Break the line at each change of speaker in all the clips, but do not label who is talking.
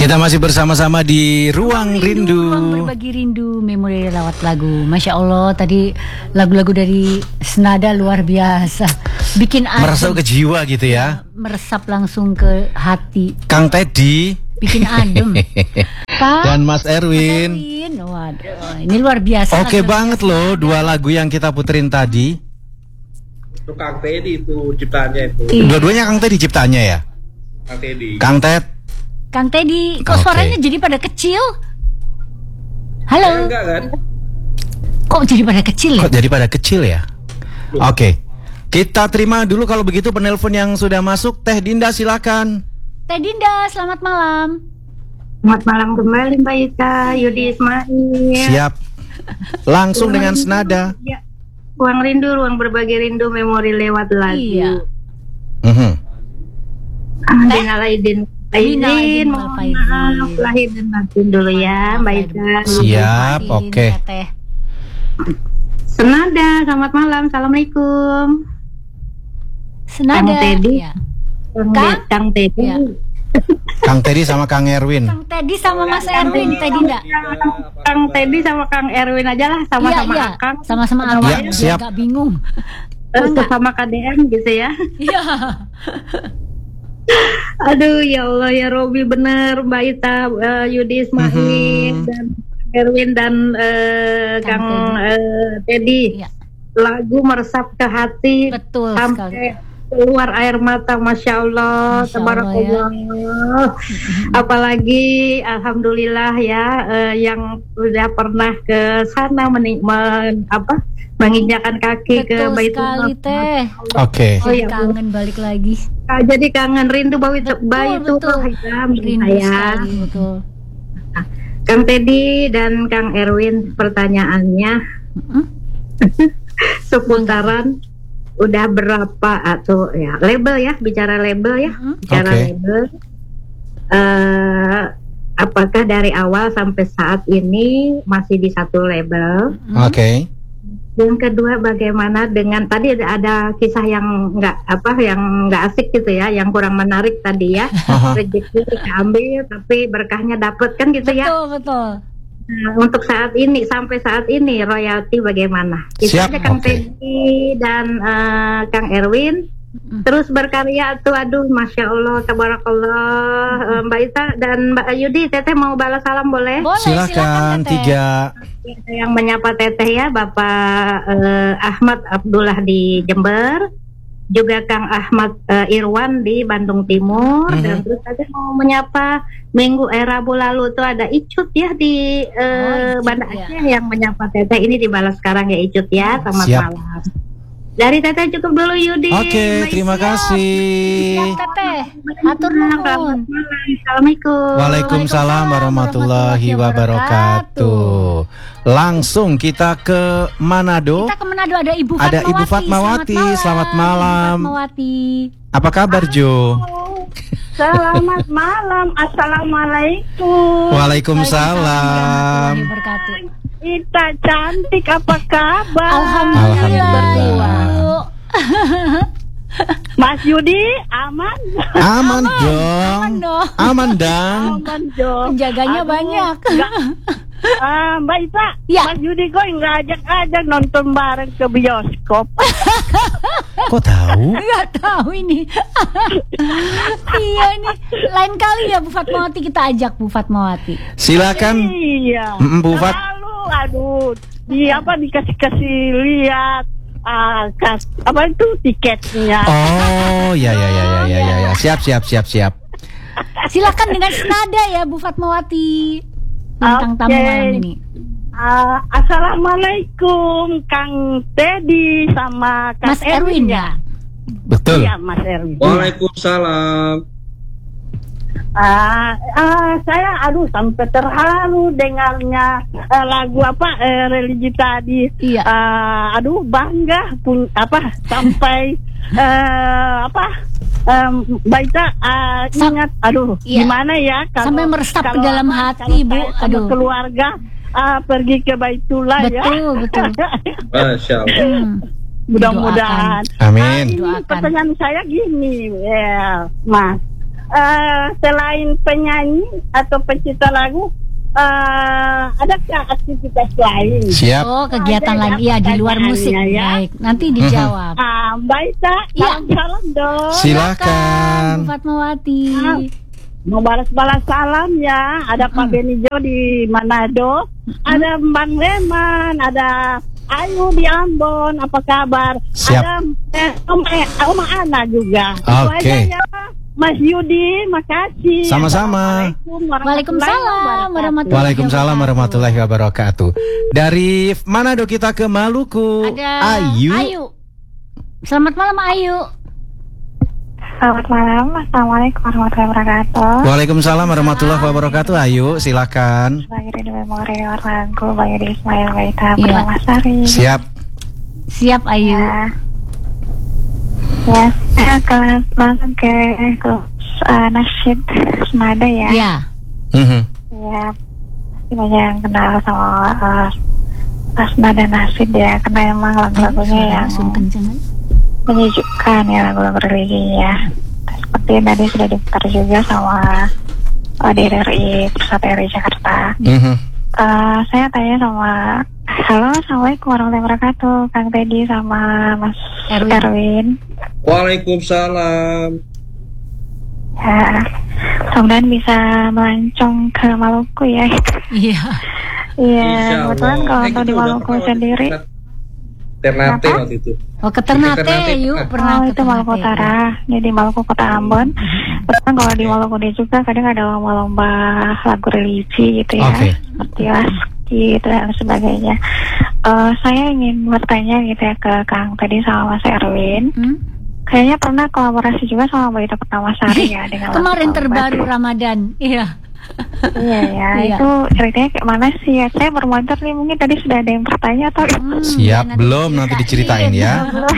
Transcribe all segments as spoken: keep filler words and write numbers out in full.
Kita masih bersama-sama di Ruang Rindu,
Ruang Berbagi Rindu, memori lewat lagu. Masya Allah, tadi lagu-lagu dari Senada luar biasa, bikin adem,
merasuk ke jiwa gitu ya,
meresap langsung ke hati.
Kang Teddy,
bikin adem. Pak,
dan Mas Erwin.
Mas Erwin, waduh, ini luar biasa.
Oke banget loh, dua lagu yang kita puterin tadi.
Itu Kang Teddy itu ciptaannya itu.
Iya.
Dua-duanya Kang Teddy ciptaannya ya.
Kang Teddy.
Kang Ted.
Kang Teddy, kok
Oke.
suaranya jadi pada kecil?
Eh,
Halo.
enggak kan?
Kok jadi pada kecil ya?
Kok jadi pada kecil ya? Oke, kita terima dulu kalau begitu penelpon yang sudah masuk. Teh Dinda silakan.
Teh Dinda, selamat malam.
Selamat malam kembali Mbak Ika, Yudi Ismail.
Siap. Langsung dengan senada.
Ya. Ruang rindu, ruang berbagi rindu, memori lewat lagu.
Iya.
Mhm.
Dina Laidin.
Dina
Aidin,
Aidin,
mohon
Bapak
maaf
Aidin.
lahir dan batin dulu ya Mbak Ika.
Siap,
Maafin,
oke.
ya, Teh.
Senada, selamat malam, assalamualaikum.
Senada.
Kang Teddy.
Ya.
Kang,
Kang?
Kang Teddy.
Ya.
Kang Teddy sama Kang Erwin.
Kang Teddy sama Mas Erwin, Teh Dinda.
Kang Teddy sama Kang Erwin aja lah, sama-sama
Iya, iya.
Akang.
Sama-sama
Ya,
Akang,
siap.
biar gak bingung.
Eh, sama K D M gitu ya.
Iya.
Aduh ya Allah ya Robi, bener Mbak Ita, uh, Yudi Ismail
Mhm.
dan Erwin dan uh,
Kang
Kang uh, Teddy.
Iya.
Lagu meresap ke hati
Betul
sampai keluar air mata, masya Allah,
Masya
tabarakallah. Apalagi alhamdulillah ya, uh, yang sudah pernah ke sana meni- men- apa menginjakan kaki ke
Betul
Baitul
sekali,
Maqdis.
Teh.
Oke.
Oh,
Jadi
ya,
kangen balik lagi.
Ah, jadi kangen rindu bau itu bayi itu
betul. Rindu
saya.
sekali, betul.
Kang Teddy dan Kang Erwin, pertanyaannya
Mm-mm.
seputaran udah berapa atau ya label ya, bicara label ya,
Mm-mm.
bicara
Oke.
label. Eh, apakah dari awal sampai saat ini masih di satu label?
Oke.
Yang kedua, bagaimana dengan tadi ada, ada kisah yang nggak apa yang nggak asik gitu ya, yang kurang menarik tadi ya.
Aha.
Rezeki diambil tapi berkahnya dapet kan gitu ya.
Betul, betul.
Nah, untuk saat ini sampai saat ini royalti bagaimana? Itu
Siap,
aja Kang
oke.
Teddy dan eh, Kang Erwin.
Mm.
Terus berkarya tuh, aduh, masya Allah, tabarakallah. Eh, Mbak Ita dan Mbak Yudi, Teteh mau balas salam boleh?
Boleh,
Silakan
Teteh.
tiga.
Yang menyapa Teteh ya, Bapak eh, Ahmad Abdullah di Jember, juga Kang Ahmad eh, Irwan di Bandung Timur,
Mhm.
dan terus saya mau menyapa minggu eh, Rabu lalu tuh ada Icut ya di eh,
Oh, Icut,
Banda
ya.
Aceh yang menyapa Teteh, ini dibalas sekarang ya Icut ya, selamat
Siap.
malam. Dari Teteh cukup dulu Yudi.
Oke,
Baik,
terima
siap.
kasih.
Siap, Teteh. Hatur
Selamat
nuhun.
malam. Assalamualaikum.
Waalaikumsalam warahmatullahi wabarakatuh. Langsung kita ke Manado.
Kita ke Manado, ada Ibu Fatmawati.
Ada Ibu Fatmawati, selamat malam.
Ibu Fatmawati.
Apa kabar Jo?
Selamat malam. Assalamualaikum.
Waalaikumsalam.
Warahmatullahi wabarakatuh.
Ita cantik, apa kabar?
Alhamdulillah,
Alhamdulillah.
Ibu.
Mas Yudi aman?
Aman
Aman
dong.
dong.
Aman dong.
Aman dong.
Penjaganya
Aduh,
banyak.
enggak. Ah, Mbak Ita,
Ya.
Mas Yudi kok nggak ajak-ajak nonton bareng ke bioskop?
Kok tahu?
Nggak tahu ini. Iya ini. Lain kali ya Bu Fatmawati, kita ajak Bu Fatmawati.
Silakan.
Iya.
Mm, Bu Fat.
Lalu, aduh, di apa dikasih-kasih lihat ah, kas, apa itu tiketnya?
Oh, ya ya ya ya ya ya. ya. Siap siap siap siap.
Silakan dengan senada ya Bu Fatmawati. Tentang tamu
Oke.
malam ini.
Ah, Assalamualaikum Kang Teddy sama Kang
Mas Erwin ya.
Betul.
Iya Mas Erwin.
Waalaikumsalam.
Ah, ah, saya aduh sampai terharu dengarnya eh, lagu apa eh, religi tadi.
Iya.
Ah, aduh bangga pun apa sampai eh, apa um, Baita ah,
Sam-
ingat aduh
Iya.
gimana ya kalau
Sampai meresap ke
kalau
dalam
apa,
hati,
kalau
Bu.
saya sama
Aduh.
keluarga ah, pergi ke Baitullah ya.
Betul, betul.
Masya Allah.
Hmm.
Mudah-mudahan.
Amin.
Ah, ini
Doakan.
pertanyaan saya gini, ya, Mas.
uh, selain penyanyi atau pencipta lagu, uh, adakah aktivitas lain?
Siap.
Oh, kegiatan
Ada
lain
ya
iya di luar musik.
pertanyaannya, ya.
Baik, nanti dijawab.
Ah, Mbak Ita,
Iya.
salam-salam dong.
Silakan.
Bu Fatmawati.
Ah, mau balas-balas salam ya. Ada Pak Benijo di Manado, ada Bang Leman, ada Ayu di Ambon. Apa kabar?
Siap.
Ada eh, Om, eh, Om Ana juga. Itu
Oke.
aja ya. Mas Yudi, makasih.
Sama-sama.
Assalamualaikum
Waalaikumsalam warahmatullahi
Waalaikumsalam warahmatullahi wabarakatuh. Dari Manado kita ke Maluku.
Ada
Ayu.
Ayu. Selamat malam Ayu.
Selamat malam, Assalamualaikum warahmatullahi wabarakatuh.
Waalaikumsalam warahmatullahi wabarakatuh. Ayu, silakan.
Sebagai Rindu Memori lagu Bang Yudi Ismail Baita
Iya.
Purnama Sari.
Siap.
Siap Ayu.
Ya, ya saya kelas langsung ke kelas uh, nasyid senada ya.
Ya.
Mhm.
Ya, banyak yang kenal sama uh, senada nasyid ya, karena emang lagu-lagunya yang
Langsung kenceng.
menyejukkan ya, lagu-lagu religinya. Seperti yang tadi sudah diputar juga sama uh, D R I Pusat R I Jakarta.
Mhm.
Uh, saya tanya sama, halo, assalamualaikum warahmatullahi wabarakatuh, Kang Teddy sama Mas
Erwin.
Erwin.
Waalaikumsalam.
Ya, mudah-mudahan bisa melancong ke Maluku ya.
Iya.
Iya,
Insya
kebetulan
Allah.
kalau
Eh,
untuk
kita
di
udah
Maluku
pernah
sendiri,
Ternate
Kenapa?
waktu itu.
Oh, ke Ternate,
Ternate
yuk
pernah.
pernah
oh
ke
itu Maluku
Ternate.
Utara, jadi Maluku Kota Ambon. Kebetulan kalau di Maluku ini juga kadang ada lomba-lomba lagu religi gitu ya,
Oke.
seperti Laski gitu dan sebagainya. Eh, saya ingin bertanya gitu ya ke Kang tadi sama Mas Erwin.
Hmm?
Kayaknya pernah kolaborasi juga sama Mbak Ita Purnamasari ya dengan
Kemarin
lagu
terbaru
Lomba.
Ramadan. Iya.
Iya ya,
Iya.
itu ceritanya kayak mana sih ya? Saya bermotor nih, mungkin tadi sudah ada yang bertanya atau
Hmm,
Siap,
nanti
belum nanti diceritain ya.
belum?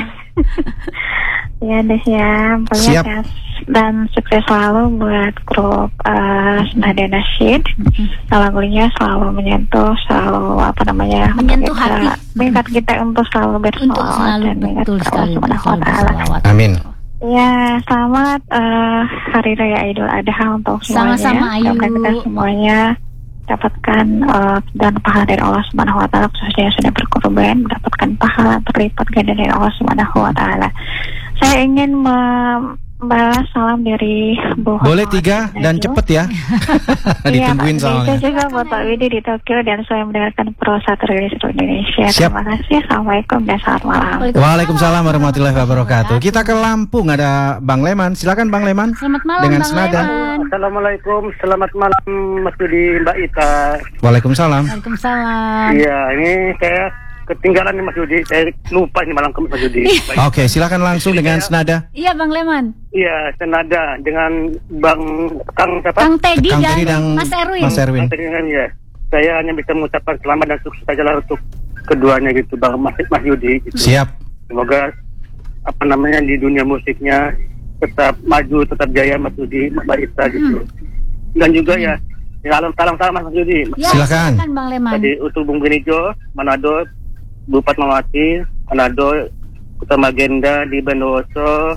Ya deh ya, pokoknya
Siap.
sehat dan sukses selalu buat grup uh, Senada Nasyid. Lagunya selalu menyentuh, selalu apa namanya?
Menyentuh
kita-
hati.
Mengingat kita untuk selalu
Untuk
bersolawat
selalu
dan mengingat
betul
Allah
sekali untuk
Subhanahu wa
selalu
Ta'ala.
berselawat.
Amin.
Ya, selamat eh, Hari Raya Idul Adha untuk semuanya.
Sama-sama, Ayu.
Semoga kita semuanya dapatkan eh, dan pahala dari Allah Subhanahu wa Ta'ala, khususnya yang sudah berkorban, mendapatkan pahala berlipat ganda dari Allah Subhanahu wa Ta'ala. Saya ingin membalas salam dari Bu
Boleh
Fatmawati
tiga dan
Najwa.
cepet ya. Ditungguin
Iya, Pak.
soalnya.
Itu juga buat Pak Widi di Tokyo dan saya mendengarkan Pro satu Rilis Indonesia.
Siap.
Terima kasih. Assalamualaikum dan selamat malam.
Waalaikumsalam warahmatullahi wabarakatuh. Kita ke Lampung, ada Bang Leman. Silakan Bang Leman.
Selamat malam
Dengan
Bang
senada.
Leman.
Assalamualaikum, selamat malam Mas Yudi, Mbak Ita.
Waalaikumsalam.
Waalaikumsalam.
Iya, ini saya ketinggalan nih Mas Yudi, saya lupa ini malam ke Mas Yudi. Baik.
Oke, silakan langsung dengan senada.
Iya Bang Leman.
Iya, senada dengan Bang Kang siapa?
Kang Teddy
Kang
dan
Teddy dan
Mas Erwin.
Mas Erwin.
Kang Teddy kan, ya. Saya hanya bisa mengucapkan selamat dan sukses saja lah untuk keduanya gitu, Bang Mas, Mas Yudi. Gitu.
Siap.
Semoga apa namanya di dunia musiknya tetap maju, tetap jaya Mas Yudi, Mbak Ita gitu. Dan juga ya, salam salam salam Mas Yudi.
Ya,
Silakan.
Bang Leman.
Tadi untuk Bung Benijo, Manado, Bu Fatmawati, Manado, Utama Agenda di Bondowoso,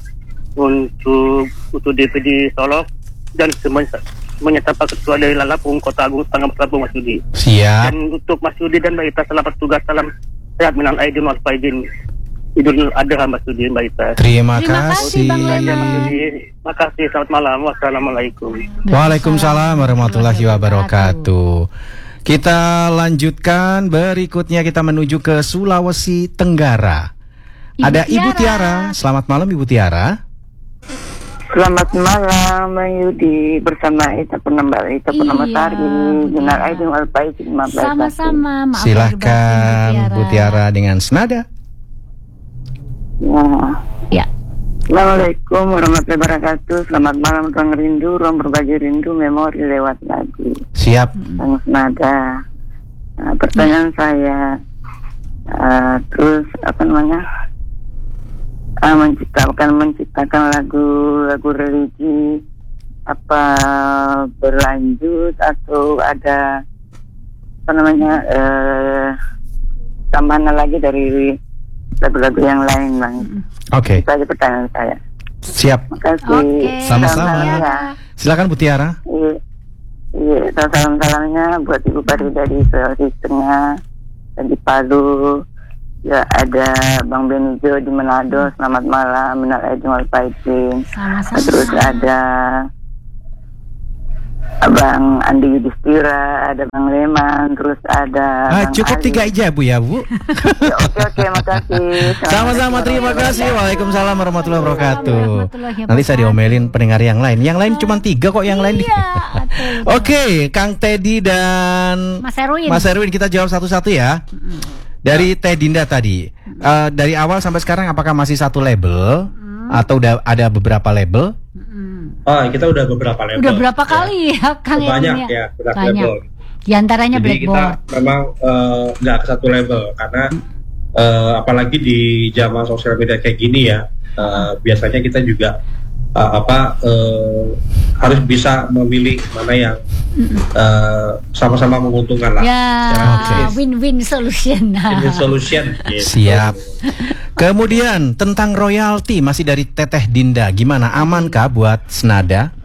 untuk untuk D P di Solok, dan semuanya semuanya tanpa ketua dari Lampung, Kota Agung, Tangerang, Lampung, Mas Yudi.
Siap.
Dan untuk Mas Yudi dan Mbak Ita, selamat tugas, salam sehat minal aidin wal faizin. Idul Adha Mas Yudi, Mbak Ita.
Terima
Terima kasih,
kasih.
Bang
Ya,
Leman.
Mas Yudi, makasih, selamat malam, wassalamualaikum.
Waalaikumsalam warahmatullahi wabarakatuh. Kita lanjutkan berikutnya, kita menuju ke Sulawesi Tenggara.
Ibu
Ada Ibu
Tiara.
Tiara. Selamat malam Ibu Tiara.
Selamat malam Bang Yudi, bersama Ita Purnama Ita Purnamasari,
Iya,
Minal
Bu
Aidin wal Faizin, maaf lahir batin.
Sama-sama. Maaf lahir
Silakan
batin,
Bu Tiara dengan senada.
Ya.
Ya.
Assalamualaikum warahmatullahi wabarakatuh. Selamat malam ruang rindu, ruang berbagi rindu, memori lewat lagu.
Siap.
Sang senada. Nah, pertanyaan saya, uh, terus apa namanya? Uh, menciptakan menciptakan lagu-lagu religi, apa berlanjut atau ada apa namanya uh, tambahan lagi dari lagu-lagu yang lain, Bang.
Oke.
Itu aja pertanyaan saya.
Siap.
Makasih.
Oke.
Sama-sama.
Ya.
Silakan Bu Tiara.
Iya, iya. Salam-salamnya buat Ibu Farida di Sulawesi Tengah dan di Palu. Ya, ada Bang Benijo di Manado. Selamat malam. Minal aidin wal faizin.
Sama-sama.
Terus ada Abang Andi Yudhistira, ada Bang Leman, terus ada
Ah,
Bang
cukup
Ali.
tiga aja Bu ya Bu.
Ya, oke oke, makasih.
Sama-sama, terima kasih. Waalaikumsalam warahmatullahi wabarakatuh.
Warahmatullahi
Nanti saya diomelin pendengar yang lain. Yang lain cuma tiga kok yang lain.
Iya, betul.
Oke, Kang Teddy dan
Mas Erwin.
Mas Erwin kita jawab satu-satu ya. Dari Teh Dinda tadi, eh, dari awal sampai sekarang apakah masih satu label atau udah ada beberapa label?
Oh, kita udah beberapa level.
Udah berapa kali ya, Kang
Banyak
Erwin
ya, udah
Banyak.
level.
Di antaranya
Jadi kita
Blackboard.
memang eh, nggak ke satu level karena eh, apalagi di zaman sosial media kayak gini ya, eh, biasanya kita juga eh, apa eh, harus bisa memilih mana yang eh, sama-sama menguntungkan lah.
Ya,
Secara bisnis.
win-win solution.
Win-win solution. gitu.
Siap. Kemudian tentang royalti masih dari Teteh Dinda, gimana, amankah buat Senada?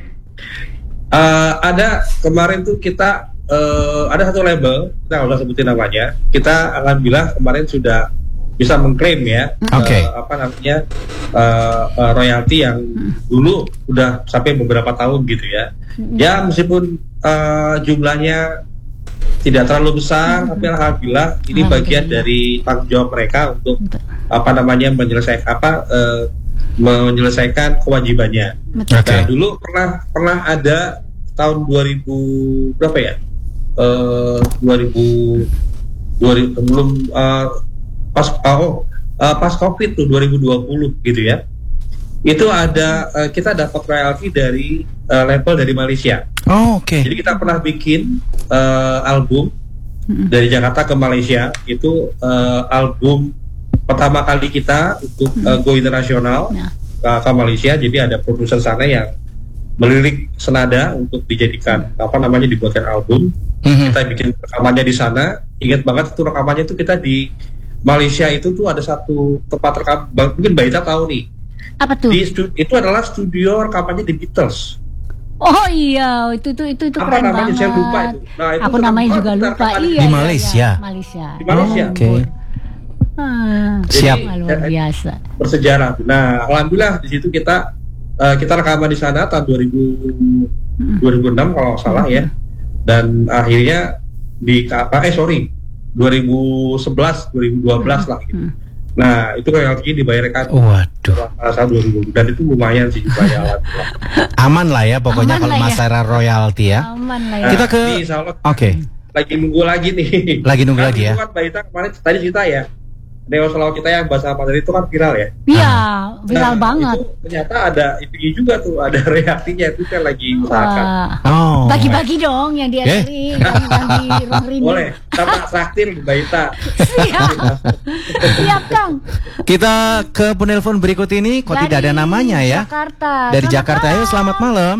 Eh, ada kemarin tuh kita eh, ada satu label, kita nggak usah sebutin namanya. Kita alhamdulillah kemarin sudah bisa mengklaim ya,
Oke.
eh, apa namanya eh, eh, royalti yang dulu udah sampai beberapa tahun gitu ya. Ya meskipun eh, jumlahnya tidak terlalu besar, tapi alhamdulillah ini bagian dari tanggung jawab mereka untuk apa namanya menyelesaikan apa eh, menyelesaikan kewajibannya.
Oke.
Nah, dulu pernah pernah ada tahun dua ribu berapa ya? Eh dua ribu dua ribu belum eh, pas oh, eh, pas Covid tuh dua ribu dua puluh gitu ya. Itu ada eh, kita dapat royalti dari eh, label dari Malaysia.
Oh, oke.
Jadi kita pernah bikin eh, album dari Jakarta ke Malaysia. Itu eh, album pertama kali kita untuk eh, go internasional ke, ke Malaysia. Jadi ada produser sana yang melirik Senada untuk dijadikan apa namanya dibuatkan album.
Mhm.
Kita bikin rekamannya di sana. Ingat banget itu rekamannya itu kita di Malaysia itu tuh ada satu tempat rekam. Mungkin Mbak Ita tahu nih.
Apa tuh?
Di stu- itu adalah studio rekamannya The Beatles.
Oh iya, itu itu itu, itu
Apa
keren
namanya?
banget.
Saya lupa itu. Nah, itu
Aku
terkenal
namanya juga
kita
lupa.
rekaman
Iya,
di
iya,
Malaysia.
iya, Malaysia.
Di Malaysia.
Oke.
Ah,
Siap.
Jadi,
luar biasa.
bersejarah. Nah, alhamdulillah di situ kita eh, kita rekaman di sana tahun dua ribu dua ribu enam kalau nggak salah ya. Dan akhirnya di apa eh sorry dua ribu sebelas dua ribu dua belas lah gitu. Nah, itu royaltinya dibayarkan
Waduh.
salah dua ribu dan itu lumayan sih jumlahnya alhamdulillah.
Aman lah ya pokoknya
Aman
kalau
lah ya.
masalah royalti ya.
Aman lah
Nah,
ya.
Kita ke-
ini insya Allah
Oke.
lagi nunggu lagi nih.
Lagi nunggu
Kan
lagi
itu
ya.
Kan Mbak Ita kemarin tadi cerita ya. Neo Selaw kita yang bahasa Mandarin itu kan viral ya.
Iya, viral
Nah,
banget.
Itu ternyata ada itu juga tuh ada reaksinya itu kan lagi usahakan.
Wah.
Oh.
Bagi-bagi dong yang di
Eh.
Erwin, yang, yang di Ruang Rindu.
Boleh, sama traktir Mbak Ita.
Siap. Siap, Kang.
Kita ke penelpon berikut ini kok
Dari
tidak ada namanya ya.
Jakarta.
Dari
Selamat
Jakarta ya,
malam.
selamat malam.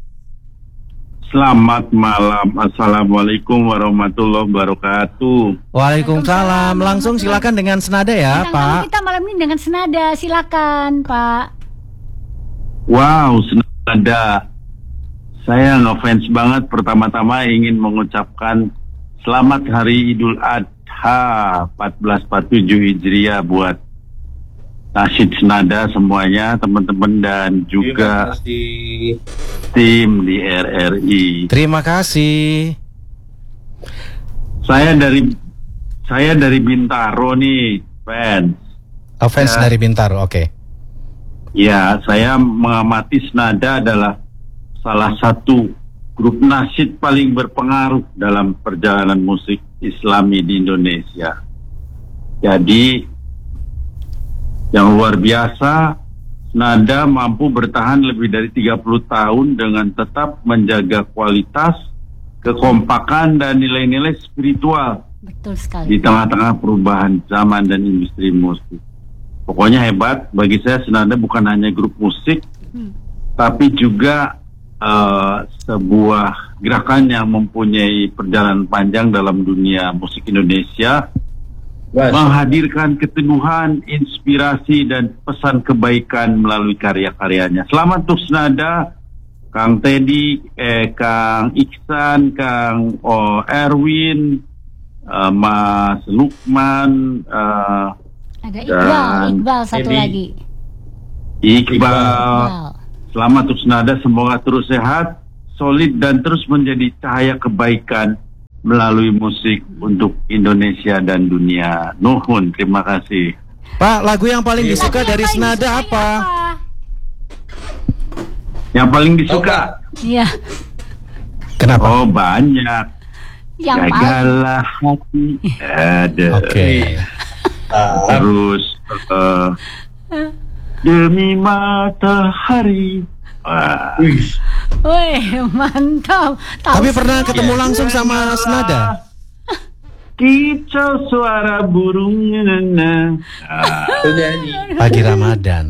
Selamat malam. Assalamualaikum warahmatullahi wabarakatuh.
Waalaikumsalam. Langsung silakan dengan Senada ya,
Bintang tamu
Pak.
kita malam ini dengan Senada, silakan, Pak.
Wow, Senada. Saya ngefans banget. Pertama-tama ingin mengucapkan selamat Hari Idul Adha seribu empat ratus empat puluh tujuh Hijriah buat Nasyid Senada semuanya, teman-teman dan juga
Terima kasih.
tim di R R I.
Terima kasih.
Saya dari saya dari Bintaro nih, fans.
Oh, fans
Ya.
dari Bintaro, oke.
Ya, saya mengamati Senada adalah salah satu grup nasyid paling berpengaruh dalam perjalanan musik Islami di Indonesia. Jadi, yang luar biasa, Senada mampu bertahan lebih dari tiga puluh tahun dengan tetap menjaga kualitas, kekompakan, dan nilai-nilai spiritual
Betul sekali.
di tengah-tengah perubahan zaman dan industri musik. Pokoknya hebat. Bagi saya Senada bukan hanya grup musik, tapi juga uh, sebuah gerakan yang mempunyai perjalanan panjang dalam dunia musik Indonesia menghadirkan keteguhan, inspirasi dan pesan kebaikan melalui karya-karyanya. Selamat untuk Senada, Kang Teddy, eh, Kang Iksan, Kang oh, Erwin, uh, Mas Lukman, uh,
ada Iqbal, Iqbal satu
Teddy.
lagi.
Iqbal.
Iqbal.
Selamat untuk Senada, semoga terus sehat, solid dan terus menjadi cahaya kebaikan melalui musik untuk Indonesia dan dunia. Nuhun, terima kasih.
Pak, lagu yang paling disuka
Lagu yang
dari
paling
Senada
disukai
apa?
Yang paling disuka?
Iya.
Kenapa?
Oh, banyak.
Yang paling
Gagalah hati. Ada.
Oke.
Terus uh, demi matahari. Wah.
Wih,
Wih, mantap. Tahu
Tapi pernah
semua.
ketemu langsung sama Senada?
Kicau suara burung. Nah.
itu nyanyi.
Pagi Ramadan.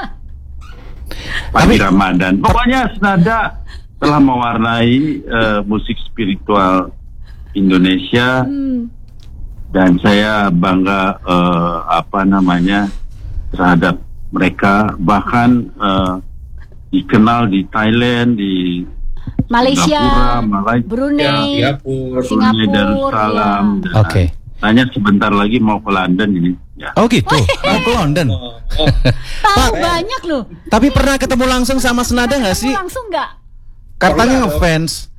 Pagi
Tapi-
Ramadan. Pokoknya Senada telah mewarnai uh, musik spiritual Indonesia.
Hmm.
Dan saya bangga uh, apa namanya terhadap mereka, bahkan uh, dikenal di Thailand, di
Malaysia,
Singapura, Malaysia,
Brunei,
Singapura.
Brunei
Singapura,
Darussalam.
ya.
Dan
Oke.
Tanya sebentar lagi mau ke London ini. Ya.
Oh gitu. Mau ke London.
Oh, oh.
Tahu banyak loh.
Tapi pernah ketemu langsung sama Senada nggak sih?
Langsung nggak?
Katanya ngefans.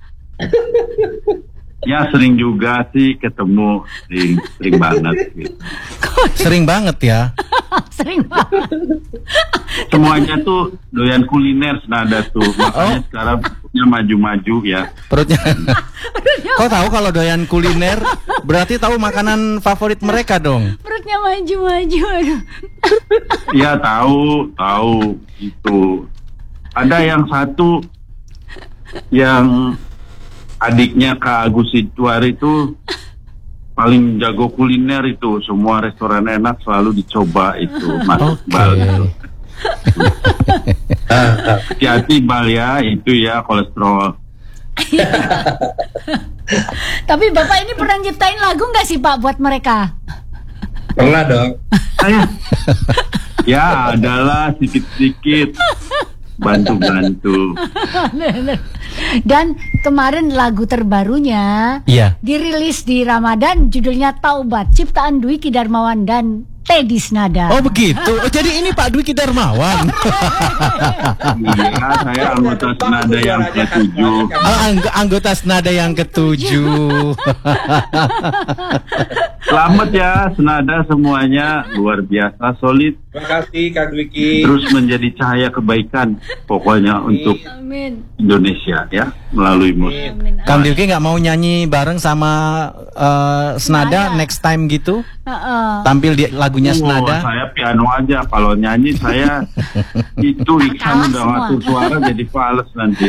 Ya sering juga sih ketemu, sering, sering banget. Gitu.
Sering banget ya.
Sering banget.
Semuanya tuh doyan kuliner Senada tuh, makanya
Oh.
sekarang punya maju-maju ya.
Perutnya. Kau tahu kalau doyan kuliner berarti tahu makanan favorit mereka dong.
Perutnya maju-maju. Aduh.
Ya tahu, tahu itu. Ada yang satu yang adiknya Kak Agus Situar itu paling jago kuliner itu, semua restoran enak selalu dicoba itu, Mas
Oke.
Iqbal itu.
Ah, ah.
Hati-hati Bal ya, itu ya kolesterol.
Tapi Bapak ini pernah nyiptain lagu nggak sih Pak buat mereka?
Pernah dong.
Saya ya adalah sedikit-sedikit bantu-bantu.
Dan kemarin lagu terbarunya
Iya.
dirilis di Ramadan, judulnya Taubat, ciptaan Dwiki Darmawan dan Teddy Senada.
Oh begitu. Oh, jadi ini Pak Dwiki Darmawan.
Iya, saya anggota Senada yang ketujuh.
Oh, angg- anggota Senada yang ketujuh.
Selamat ya Senada semuanya, luar biasa solid,
Terima kasih Kak Dwiki.
terus menjadi cahaya kebaikan pokoknya untuk
Amin.
Indonesia ya melalui musik.
Amin.
Kang Dwiki nggak mau nyanyi bareng sama eh, Senada
Senada.
next time gitu?
Heeh.
Tampil di lagunya
Oh,
Senada.
saya piano aja, kalau nyanyi saya itu Iksan
Kalah
udah
semua.
ngatur suara jadi fals nanti.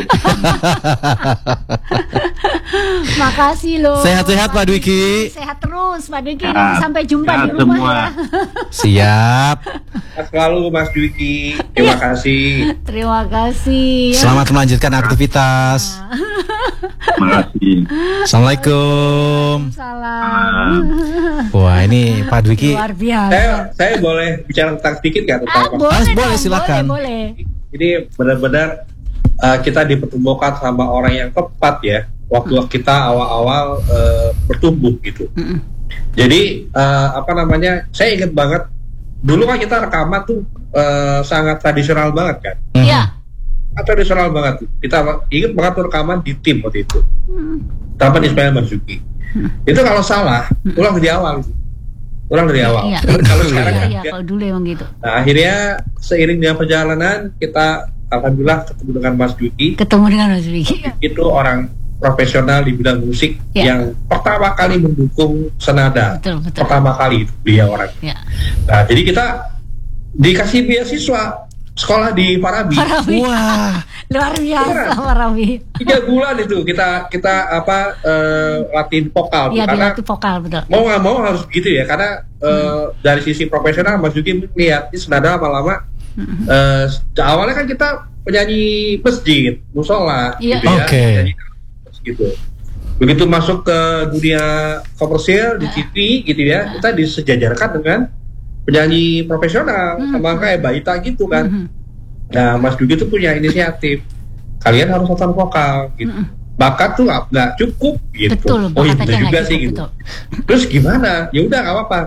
Makasih loh.
Sehat-sehat Pak Dwiki.
Sehat terus Pak Dwiki.
Sehat.
Sampai jumpa
Sehat
di rumah
semua.
ya.
Siap.
Sehat selalu Mas Dwiki. Terima kasih.
Terima kasih. Ya.
Selamat melanjutkan aktivitas.
Terima kasih.
Assalamualaikum.
Salam.
Wah ini Pak Dwiki.
Luar biasa.
Saya saya boleh bicara tentang sedikit nggak tentang
Ah,
Mas?
boleh,
Ah,
dong,
boleh, silakan.
Boleh, boleh.
Ini benar-benar uh, kita dipertemukan sama orang yang tepat ya. Waktu kita awal-awal uh, bertumbuh gitu. Jadi uh, apa namanya? Saya ingat banget dulu kan kita rekaman tuh uh, sangat tradisional banget kan.
Iya.
Sangat tradisional banget. Kita ingat banget tuh rekaman di tim waktu itu. Tanpa Ismail Marzuki. Itu kalau salah, ulang dari awal. Ulang dari awal.
Iya.
Kalau sekarang
Iya,
kan
iya,
ya.
kalau dulu emang gitu.
Nah, akhirnya seiring dengan perjalanan kita alhamdulillah ketemu dengan Mas Dwiki.
Ketemu dengan Mas Dwiki.
Itu orang profesional di bidang musik
Ya.
yang pertama kali mendukung Senada.
Betul, betul.
Pertama kali itu dia orang.
Ya.
Nah, jadi kita dikasih beasiswa sekolah di Parabi.
Parabi.
Wah.
Luar biasa
Beneran.
Parabi.
Tiga bulan itu kita kita apa eh, latihan vokal
Iya,
karena
dilatih vokal betul.
mau nggak mau harus begitu ya karena eh, dari sisi profesional Mas Yuki lihat ini Senada lama-lama eh, awalnya kan kita penyanyi masjid musola
Iya.
gitu ya
Oke.
penyanyi gitu Begitu masuk ke dunia komersil di T V gitu ya, kita disejajarkan dengan penyanyi profesional
Hmm.
sama kayak Mbak Ita gitu kan.
Mhm.
Nah, Mas Dugi tuh punya inisiatif. Kalian harus nonton vokal gitu. Bakat tuh nggak nggak cukup gitu.
Betul,
Oh iya
bakat
bener
aja
juga
nggak
sih
cukup,
gitu.
betul.
Terus gimana? Ya udah nggak apa-apa.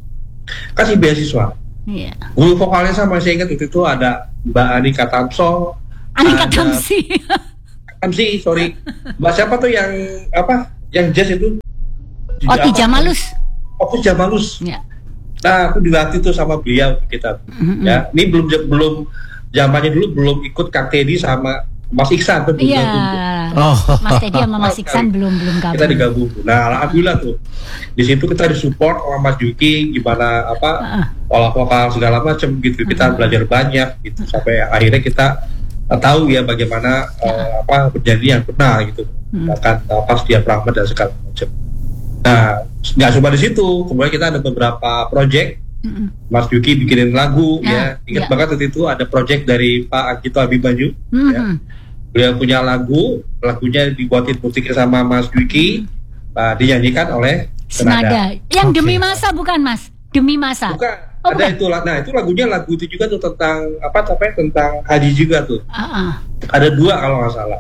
Kasih beasiswa.
Iya.
Guru vokalnya sama saya ingat waktu itu ada Mbak Anika Tamso.
Anika
ada-
Tamsi.
Tamsi, sorry. Mbak siapa tuh yang apa? Yang jazz itu?
Oti
Apa?
Jamalus.
Otis Jamalus.
Ya.
Nah, aku dilatih tuh sama beliau kita.
Mhm.
Ya, ini belum belum zamannya dulu belum ikut Kang Teddy sama Mas Iksan tuh belum
Iya.
gabung tuh.
Oh.
Mas Teddy sama Mas Iksan belum belum gabung.
Kita digabung. Nah, alhamdulillah tuh. Di situ kita disupport sama Mas Juki gimana apa
Heeh.
olah vokal segala macam gitu. Kita belajar banyak gitu sampai akhirnya kita uh, tahu ya bagaimana uh, apa bernyanyi yang benar gitu. Bahkan uh, pas dia Rahmat dan segala macam. Nah, nggak cuma di situ. Kemudian kita ada beberapa project.
Mm-mm.
Mas Juki bikinin lagu
Ya,
ya. Ingat
ya.
banget waktu itu ada project dari Pak Agito Abimanyu.
Mhm.
Ya. Beliau punya lagu, lagunya dibuatin musiknya sama Mas Juki, uh, dinyanyikan oleh
Senada.
Senada.
Yang
Oke.
demi masa bukan, Mas? Demi masa.
Bukan,
Oh,
ada
bukan.
itu. Nah, itu lagunya lagu itu juga tuh tentang apa tapi tentang haji juga tuh.
Ah, ah.
Ada dua kalau nggak salah.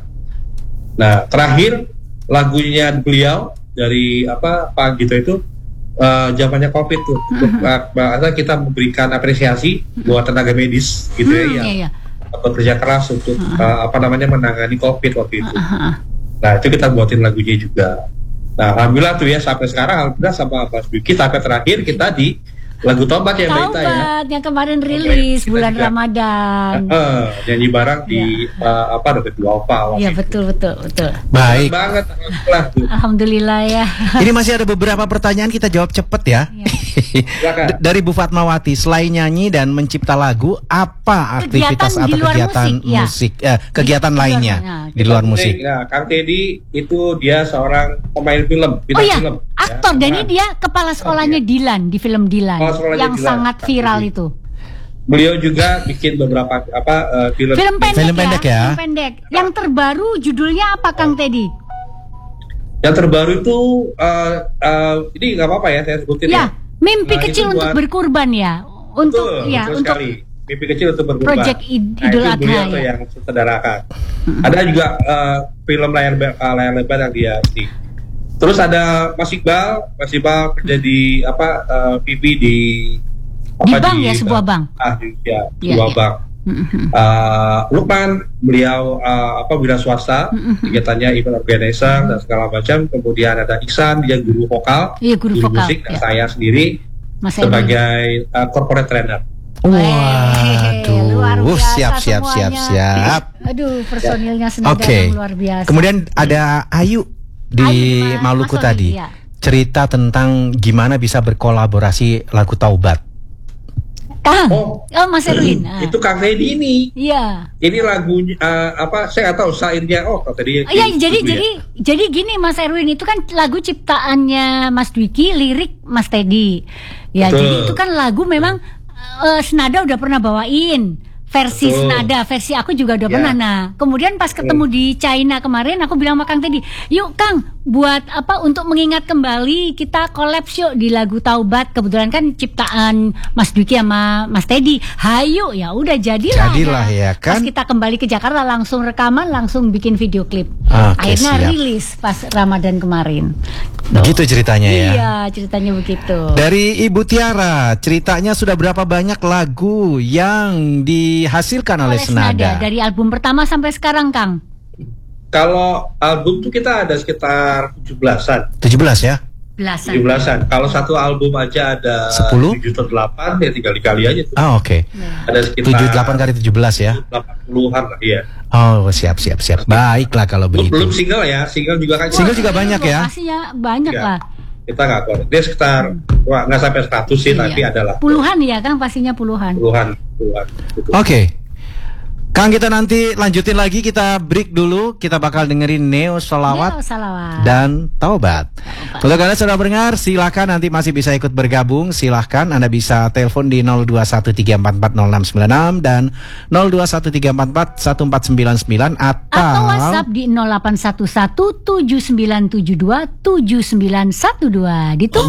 Nah, terakhir lagunya beliau dari apa Pak Agito itu uh, zamannya Covid tuh. Untuk uh, bahasa kita memberikan apresiasi buat tenaga medis gitu
Hmm,
ya yang
iya, iya.
bekerja keras untuk uh, apa namanya menangani Covid waktu itu.
Ah, ah.
Nah, itu kita buatin lagunya juga. Nah, alhamdulillah tuh ya sampai sekarang alhamdulillah sama Mas Duki sampai terakhir kita di lagu Tobat ya Mbak Ita ya.
Taubat yang kemarin rilis
Kita
bulan
juga.
Ramadan.
Eh, nyanyi bareng di uh, apa ada dua apa
Iya, betul betul betul.
Baik.
banget alhamdulillah tuh.
Alhamdulillah ya.
Ini masih ada beberapa pertanyaan, kita jawab cepet ya.
Silakan.
D- Dari Bu Fatmawati, selain nyanyi dan mencipta lagu, apa aktivitas
Kegiatan di
atau
luar
kegiatan
musik, ya.
musik, eh, kegiatan
Di- di luar-
lainnya
nah,
di luar musik?
Nah, Kang Teddy itu dia seorang pemain film,
Oh
bintang
iya,
film.
aktor
ya.
dan ini
Nah,
dia kepala sekolahnya Dilan di film Dilan
Kepala sekolahnya
yang
Dilan.
sangat viral
Jadi,
itu.
Beliau juga bikin beberapa apa uh, film.
Film pendek,
Film pendek ya.
Film pendek. Yang terbaru judulnya apa Kang Teddy?
Yang terbaru itu uh, uh, ini nggak apa-apa ya saya sebutin ya.
Ya, mimpi
Nah,
kecil
itu
untuk
buat-
berkurban ya. Untuk
Betul,
ya,
betul
untuk
sekali. Mimpi kecil untuk berubah.
Project Id-
Nah,
Idul
itu
Adha,
beliau tuh
ya.
yang sutradarakan. Ada juga uh, film layar be- uh, layar lebar yang dia ini. Terus ada Mas Iqbal, Mas Iqbal kerja di apa uh, P P di
Di bank ya, sebuah bank.
Ah, di, ya,
Iya,
sebuah
iya.
bank. Uh, Lukman beliau uh, apa wira swasta, kegiatannya event organizer dan segala macam. Kemudian ada Iksan, dia guru vokal,
Iya, guru vokal,
musik, dan
ya.
saya sendiri
Mas Erwin.
sebagai uh, corporate trainer.
Hehehe, luar
Waduh,
biasa
siap siap siap
semuanya.
siap.
Aduh, personilnya Senada
Oke.
yang luar biasa.
Kemudian ada Ayu di
Ayu, Ma-
Maluku
Mas Sony,
tadi.
iya.
Cerita tentang gimana bisa berkolaborasi lagu Taubat.
Kang.
Oh.
Oh, Mas Erwin. Ah.
Itu Kang Teddy ini.
Iya.
Ini lagunya uh, apa? Saya nggak tahu sairnya. Oh, Kang Teddy.
Iya,
ini
jadi
dulu ya.
jadi jadi gini Mas Erwin, itu kan lagu ciptaannya Mas Dwiki, lirik Mas Teddy. Ya,
Betul.
jadi itu kan lagu memang eh, Senada udah pernah bawain versi
Betul.
Senada, versi aku juga udah
Ya.
pernah. Nah, kemudian pas ketemu di China kemarin, aku bilang sama Kang Teddy, yuk Kang, buat apa untuk mengingat kembali kita collab yuk di lagu Taubat. Kebetulan kan ciptaan Mas Dwiki sama Mas Teddy. Hayu, ya udah jadilah.
Jadilah, ya kan?
Pas kita kembali ke Jakarta langsung rekaman, langsung bikin video klip.
Oke,
Akhirnya
siap.
rilis pas Ramadan kemarin.
Begitu ceritanya ya.
Iya, ceritanya begitu.
Dari Ibu Tiara, ceritanya sudah berapa banyak lagu yang dihasilkan oleh, Senada?
Dari album pertama sampai sekarang, Kang.
Kalau album tuh kita ada sekitar tujuh belasan.
tujuh belas ya?
Belasan.
tujuh belasan. Kalau satu album aja ada
sepuluh?
tujuh atau delapan, ya tinggal dikali aja tuh.
Ah, oke.
Ada sekitar
tujuh delapan kali tujuh belas ya.
delapan puluhan lah, iya.
Oh, siap siap siap. Baiklah kalau
Belum, belum
begitu.
single ya, single juga kan.
Single juga banyak ya?
Lokasinya banyak
Iya.
lah.
Kita nggak tahu. Dia sekitar, wah nggak sampai seratus sih,
Iya.
tapi adalah
Puluhan ya, Kang, pastinya puluhan.
puluhan, puluhan. Gitu.
Oke. Kang, kita nanti lanjutin lagi, kita break dulu. Kita bakal dengerin Neo Sholawat
Neo Sholawat
dan Taubat. Untuk Anda sudah dengar, silahkan nanti masih bisa ikut bergabung. Silahkan Anda bisa telepon di nol dua satu tiga empat empat nol enam sembilan enam dan nol dua satu tiga empat empat satu empat sembilan sembilan atau,
atau WhatsApp di nol delapan satu satu tujuh sembilan tujuh dua tujuh sembilan satu dua. Ditunggu.